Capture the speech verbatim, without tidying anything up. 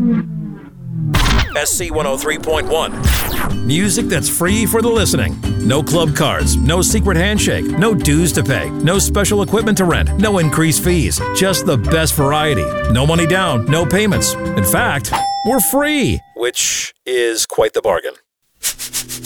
S C one oh three point one. Music that's free for the listening. No club cards, no secret handshake, no dues to pay, no special equipment to rent, no increased fees. Just the best variety. No money down, no payments. In fact, we're free, which is quite the bargain.